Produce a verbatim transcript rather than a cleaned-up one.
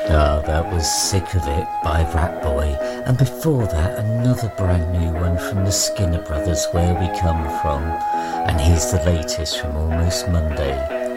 Ah, that was Sick of It by Ratboy, and before that another brand new one from the Skinner Brothers, Where We Come From, and here's the latest from Almost Monday,